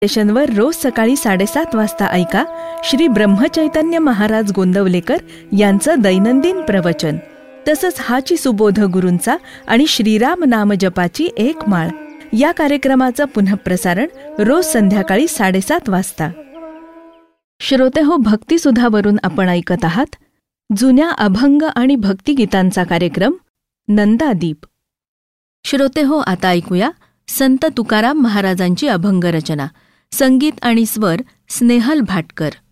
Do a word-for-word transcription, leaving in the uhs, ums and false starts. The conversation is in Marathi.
स्टेशनवर रोज सकाळी साडेसात वाजता ऐका श्री ब्रह्मचैतन्य महाराज गोंदवलेकर यांचं दैनंदिन प्रवचन. तसंच हाची सुबोध गुरूंचा आणि श्रीराम नाम जपाची एक माळ या कार्यक्रमाचं पुनःप्रसारण रोज संध्याकाळी साडेसात वाजता. श्रोते हो, भक्तिसुधावरून आपण ऐकत आहात जुन्या अभंग आणि भक्तिगीतांचा कार्यक्रम नंदादीप. श्रोते हो, आता ऐकूया संत तुकाराम महाराजांची अभंग रचना. संगीत आणि स्वर स्नेहल भाटकर.